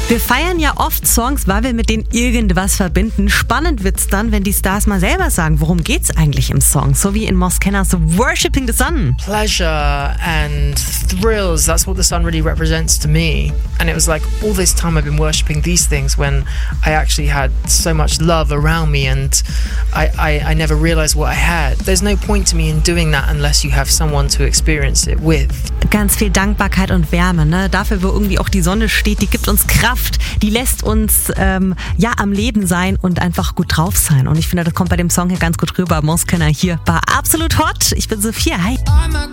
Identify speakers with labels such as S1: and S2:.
S1: Wir feiern ja oft Songs, weil wir mit denen irgendwas verbinden. Spannend wird's dann, wenn die Stars mal selber sagen, worum geht's eigentlich im Song. So wie in Moss Kenners Worshipping the Sun.
S2: Pleasure and thrills, that's what the sun really represents to me. And it was like all this time I've been worshipping these things when I actually had so much love around me and I never realized what I had. There's no point to me in doing that unless you have someone to experience it with.
S1: Ganz viel Dankbarkeit und Wärme, ne? Dafür, wo irgendwie auch die Sonne steht, die gibt uns Kraft, die lässt uns am Leben sein und einfach gut drauf sein. Und ich finde, das kommt bei dem Song hier ganz gut rüber. Moss Kenner hier bei Absolut Hot. Ich bin Sophia, hi.